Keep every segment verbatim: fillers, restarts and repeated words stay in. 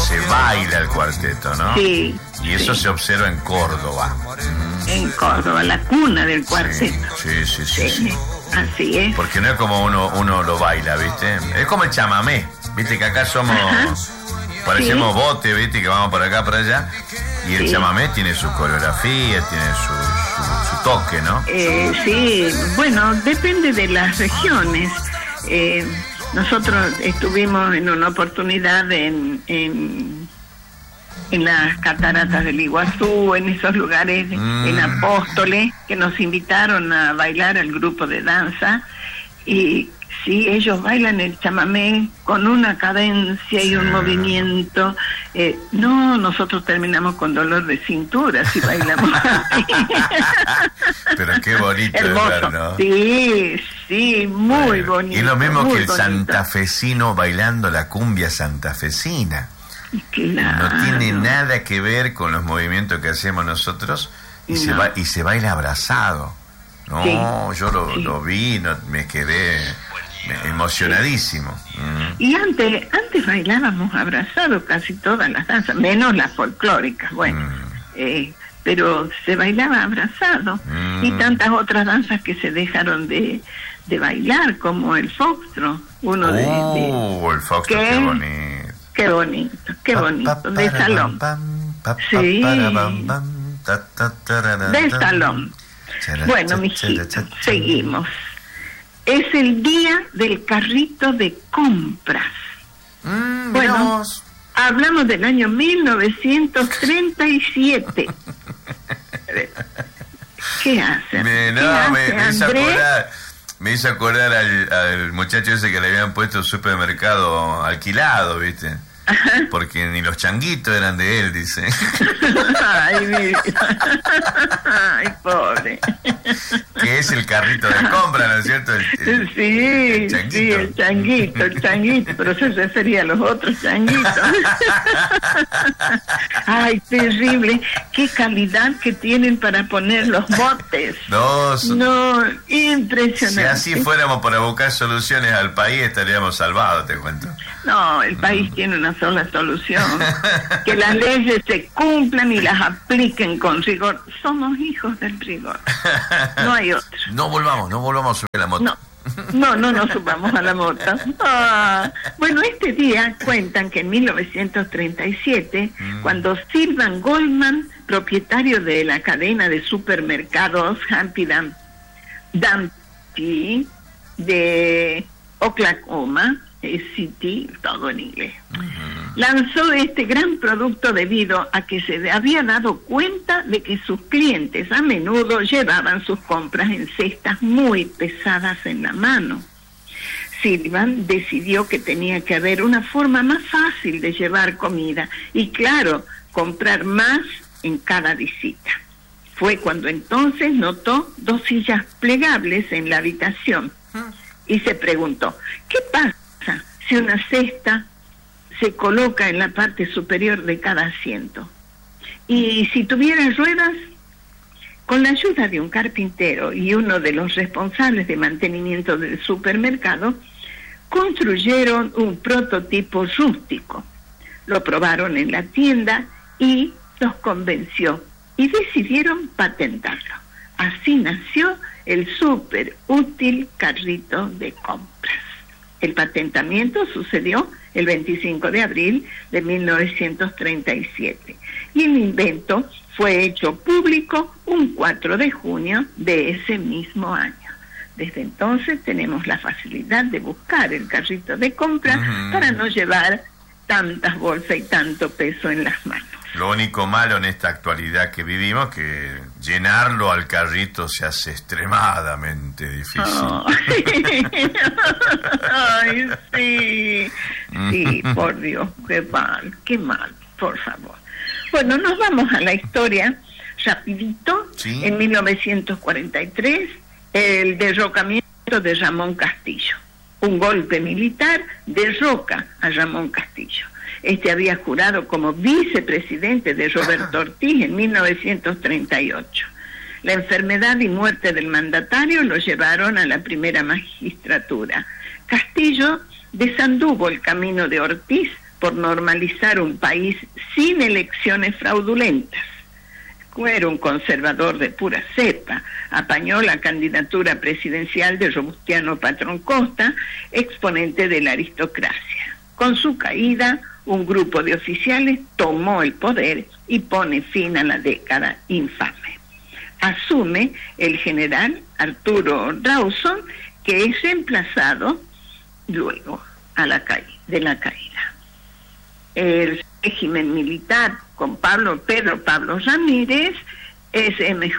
se baila el cuarteto, ¿no? Sí. Y eso sí. se observa en Córdoba. En Córdoba, la cuna del cuarteto. Sí, sí, sí, sí, sí. Así es. Porque no es como uno, uno lo baila, ¿viste? Es como el chamamé, ¿viste? Que acá somos... Ajá. Parecemos sí. bote, ¿viste? Que vamos por acá, por allá. Y el sí. chamamé tiene su coreografía, tiene su, su, su toque, ¿no? Eh, sí, bueno, depende de las regiones. Eh, nosotros estuvimos en una oportunidad en, en, en las cataratas del Iguazú, en esos lugares, mm. en Apóstoles, que nos invitaron a bailar al grupo de danza. Y sí, ellos bailan el chamamé con una cadencia y un movimiento. Eh, no, nosotros terminamos con dolor de cintura si bailamos así. Pero qué bonito hermoso. De ver, ¿no? Sí, sí, muy bueno, bonito. Y lo mismo que el bonito. Santafesino bailando la cumbia santafesina. Claro. No tiene nada que ver con los movimientos que hacemos nosotros y, no. se, ba- y se baila abrazado. No, sí, yo lo, sí. lo vi, no, me quedé emocionadísimo. Sí. Mm. Y antes antes bailábamos abrazados casi todas las danzas, menos las folclóricas, bueno, mm. eh, pero se bailaba abrazado. Mm. Y tantas otras danzas que se dejaron de, de bailar, como el foxtrot, uno oh, de... de el foxtrot, qué bonito. Qué bonito, qué bonito, de salón. Sí, de salón. Bueno, mijito, seguimos. Es el día del carrito de compras. Mm, bueno, Dios. Hablamos del año mil novecientos treinta y siete. ¿Qué hace? Me, no, ¿Qué hace, me, me hizo Andrés? acordar, me hizo acordar al, al muchacho ese que le habían puesto un supermercado alquilado, ¿viste? Ajá. Porque ni los changuitos eran de él, dice. Ay, mi... Ay, pobre. Que es el carrito de compra, ¿no es cierto? El, el, sí, el changuito. Sí, el changuito, el changuito, pero se refería a los otros changuitos. Ay, terrible. Qué calidad que tienen para poner los botes. No, so... no, impresionante. Si así fuéramos para buscar soluciones al país, estaríamos salvados, te cuento. No, el país mm. tiene una sola solución, que las leyes se cumplan y las apliquen con rigor. Somos hijos del rigor, no hay otro. No volvamos, no volvamos a subir la moto. No, no, no nos subamos a la moto. Ah, bueno, este día cuentan que en mil novecientos treinta y siete, mm. cuando Sylvan Goldman, propietario de la cadena de supermercados Humpty Dumpty de Oklahoma City, todo en inglés, uh-huh. lanzó este gran producto debido a que se había dado cuenta de que sus clientes a menudo llevaban sus compras en cestas muy pesadas en la mano. Sylvan decidió que tenía que haber una forma más fácil de llevar comida y, claro, comprar más en cada visita. Fue cuando entonces notó dos sillas plegables en la habitación uh-huh. y se preguntó, ¿qué pasa si una cesta se coloca en la parte superior de cada asiento? Y si tuviera ruedas, con la ayuda de un carpintero y uno de los responsables de mantenimiento del supermercado, construyeron un prototipo rústico. Lo probaron en la tienda y los convenció y decidieron patentarlo. Así nació el súper útil carrito de compras. El patentamiento sucedió el veinticinco de abril de mil novecientos treinta y siete y el invento fue hecho público un cuatro de junio de ese mismo año. Desde entonces tenemos la facilidad de buscar el carrito de compra uh-huh. para no llevar tantas bolsas y tanto peso en las manos. Lo único malo en esta actualidad que vivimos que llenarlo al carrito se hace extremadamente difícil. Oh. Ay, sí. Sí, por Dios, qué mal, qué mal, por favor. Bueno, nos vamos a la historia rapidito. ¿Sí? En mil novecientos cuarenta y tres, el derrocamiento de Ramón Castillo. Un golpe militar derroca a Ramón Castillo. Este había jurado como vicepresidente de Roberto Ortiz en mil novecientos treinta y ocho. La enfermedad y muerte del mandatario lo llevaron a la primera magistratura. Castillo desanduvo el camino de Ortiz por normalizar un país sin elecciones fraudulentas. Era un conservador de pura cepa, apañó la candidatura presidencial de Robustiano Patrón Costa, exponente de la aristocracia. Con su caída, un grupo de oficiales tomó el poder y pone fin a la década infame. Asume el general Arturo Rawson, que es reemplazado luego a la caída, de la caída. El régimen militar con Pablo Pedro Pablo Ramírez es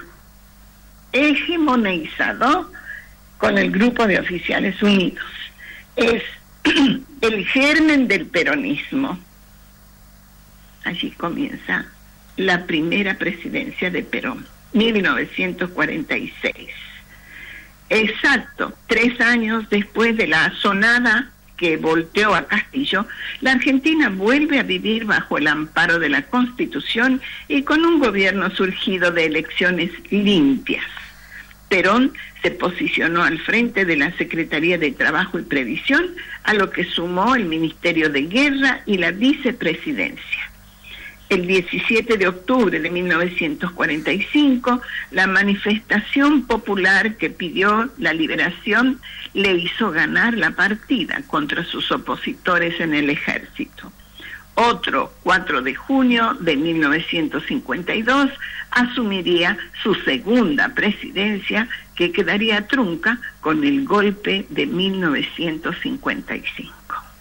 hegemonizado con el grupo de oficiales unidos. Es el germen del peronismo. Allí comienza la primera presidencia de Perón, mil novecientos cuarenta y seis. Exacto, tres años después de la asonada que volteó a Castillo, la Argentina vuelve a vivir bajo el amparo de la Constitución y con un gobierno surgido de elecciones limpias. Perón se posicionó al frente de la Secretaría de Trabajo y Previsión, a lo que sumó el Ministerio de Guerra y la vicepresidencia. El diecisiete de octubre de mil novecientos cuarenta y cinco, la manifestación popular que pidió la liberación le hizo ganar la partida contra sus opositores en el ejército. Otro cuatro de junio de mil novecientos cincuenta y dos asumiría su segunda presidencia, que quedaría trunca con el golpe de mil novecientos cincuenta y cinco.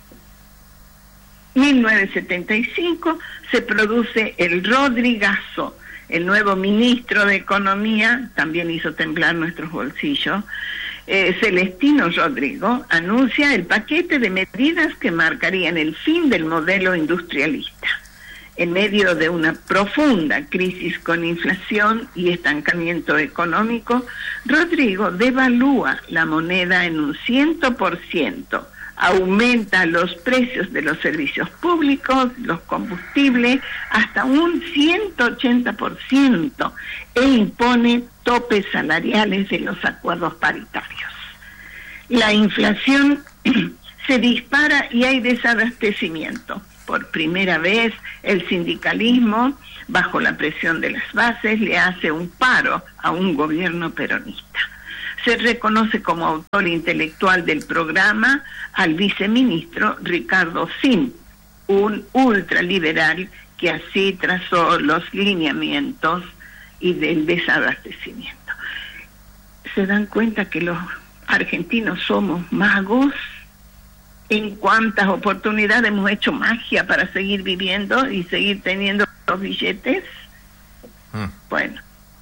mil novecientos setenta y cinco se produce el Rodrigazo. El nuevo ministro de Economía también hizo temblar nuestros bolsillos. Eh, Celestino Rodrigo anuncia el paquete de medidas que marcarían el fin del modelo industrialista. En medio de una profunda crisis con inflación y estancamiento económico, Rodrigo devalúa la moneda en un cien por ciento, aumenta los precios de los servicios públicos, los combustibles, hasta un ciento ochenta por ciento, e impone topes salariales de los acuerdos paritarios. La inflación se dispara y hay desabastecimiento. Por primera vez, el sindicalismo, bajo la presión de las bases, le hace un paro a un gobierno peronista. Se reconoce como autor intelectual del programa al viceministro Ricardo Sim, un ultraliberal que así trazó los lineamientos y del desabastecimiento. ¿Se dan cuenta que los argentinos somos magos? ¿En cuántas oportunidades hemos hecho magia para seguir viviendo y seguir teniendo los billetes? Mm. Bueno,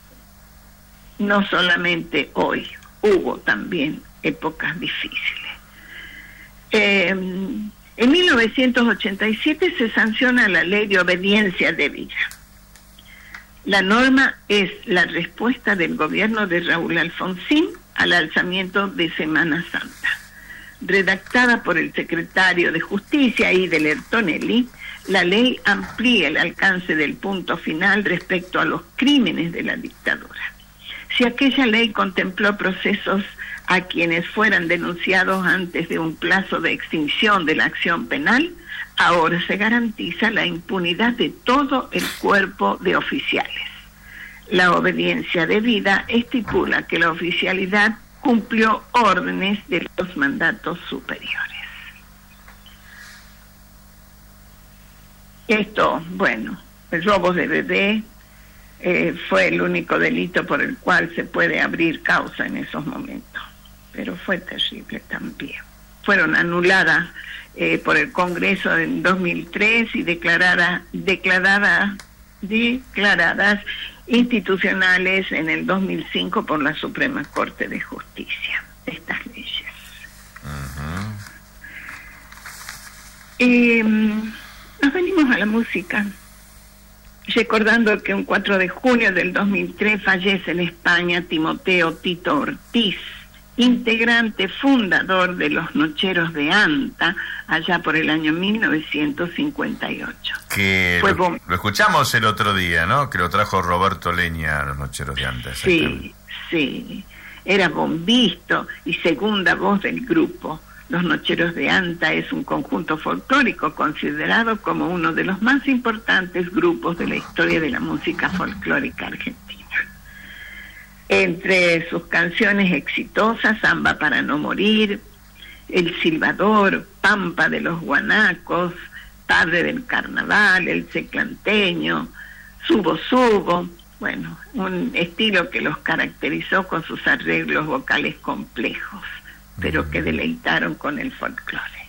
no solamente hoy, hubo también épocas difíciles. Eh, en mil novecientos ochenta y siete se sanciona la ley de obediencia debida. La norma es la respuesta del gobierno de Raúl Alfonsín al alzamiento de Semana Santa. Redactada por el secretario de Justicia Ider Tonelli, la ley amplía el alcance del punto final respecto a los crímenes de la dictadura. Si aquella ley contempló procesos a quienes fueran denunciados antes de un plazo de extinción de la acción penal, ahora se garantiza la impunidad de todo el cuerpo de oficiales. La obediencia debida estipula que la oficialidad cumplió órdenes de los mandatos superiores. Esto, bueno, el robo de bebé eh, fue el único delito por el cual se puede abrir causa en esos momentos, pero fue terrible también. Fueron anuladas eh, por el Congreso en dos mil tres y declaradas declarada, declaradas institucionales en el dos mil cinco por la Suprema Corte de Justicia, estas leyes. Uh-huh. Eh, nos venimos a la música, recordando que un cuatro de junio del dos mil tres fallece en España Timoteo Tito Ortiz, integrante fundador de los Nocheros de Anta, allá por el año mil novecientos cincuenta y ocho. Que Fue lo, lo escuchamos el otro día, ¿no? Que lo trajo Roberto Leña a los Nocheros de Anta. Sí, sí. Era bombisto y segunda voz del grupo. Los Nocheros de Anta es un conjunto folclórico considerado como uno de los más importantes grupos de la historia de la música folclórica argentina. Entre sus canciones exitosas, Samba para no morir, El Silbador, Pampa de los Guanacos, Padre del Carnaval, El Seclanteño, Subo Subo, bueno, un estilo que los caracterizó con sus arreglos vocales complejos, pero que deleitaron con el folclore.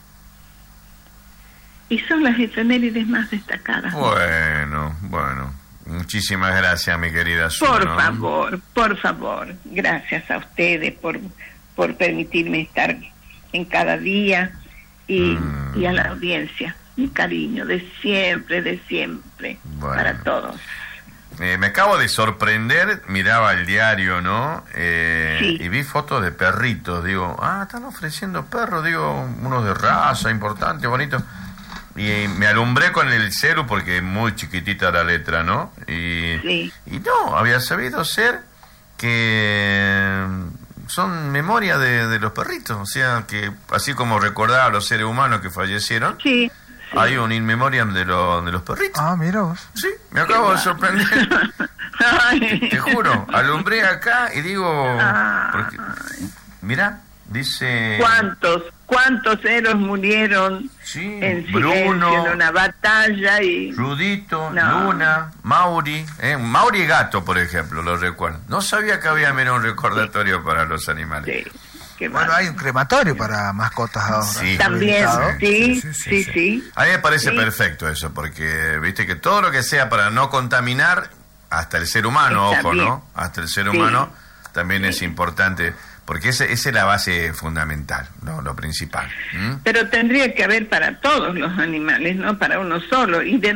Y son las efemérides más destacadas. Bueno, bueno. Muchísimas gracias, mi querida Su, Por ¿no? favor, por favor. Gracias a ustedes por, por permitirme estar en cada día y, mm. y a la audiencia. Mi cariño de siempre, de siempre, bueno. Para todos. Eh, me acabo de sorprender, miraba el diario, ¿no? Eh, sí. Y vi fotos de perritos, digo, ah, están ofreciendo perros, digo, unos de raza, importantes, bonitos. Y me alumbré con el celu porque es muy chiquitita la letra, ¿no? Y, sí. y no, había sabido ser que son memoria de, de los perritos, o sea, que así como recordar a los seres humanos que fallecieron, sí. Sí. Hay un in memoriam de, lo, de los perritos. Ah, mira vos. Sí, me acabo de sorprender. te, te juro, alumbré acá y digo... Porque, mirá, dice... ¿Cuántos, cuántos héroes murieron sí, en Bruno, silencio en una batalla? Y Rudito, no. Luna, Mauri. Eh, Mauri Gato, por ejemplo, lo recuerdo. No sabía que había menos un recordatorio sí. para los animales. Sí. Bueno, hay un crematorio para mascotas ahora. Sí. También, sí, sí, sí, sí, sí, sí. A mí me parece sí. perfecto eso, porque viste que todo lo que sea para no contaminar, hasta el ser humano, Está ojo, bien. ¿no? Hasta el ser sí. humano también sí. es importante, porque esa es la base fundamental, ¿no? Lo principal. ¿Mm? Pero tendría que haber para todos los animales, no para uno solo. Y de